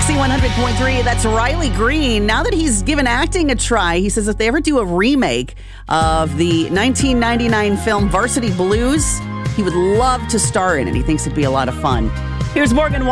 Odyssey 100.3. That's Riley Green. Now that he's given acting a try, he says if they ever do a remake of the 1999 film Varsity Blues, he would love to star in it. He thinks it'd be a lot of fun. Here's Morgan